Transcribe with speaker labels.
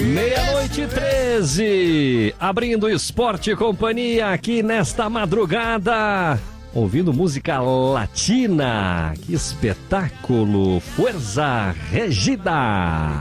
Speaker 1: meia-noite 13, abrindo Esporte Companhia aqui nesta madrugada, ouvindo música latina. Que espetáculo! Fuerza Regida!